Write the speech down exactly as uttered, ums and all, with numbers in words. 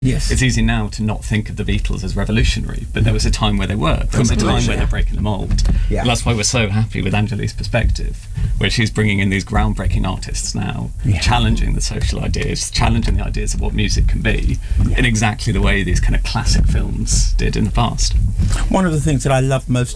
Yes. It's easy now to not think of the Beatles as revolutionary, but there was a time where they were. There was a time where they're breaking the mould. Yeah. And that's why we're so happy with Anjali's perspective, where she's bringing in these groundbreaking artists now, Yeah. challenging the social ideas, challenging the ideas of what music can be, Yeah. in exactly the way these kind of classic films did in the past. One of the things that I love most